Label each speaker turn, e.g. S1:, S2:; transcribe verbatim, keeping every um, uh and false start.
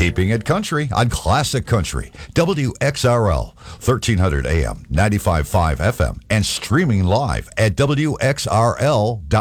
S1: Keeping it country on Classic Country, W X R L, thirteen hundred A M, ninety-five point five F M, and streaming live at W X R L dot com.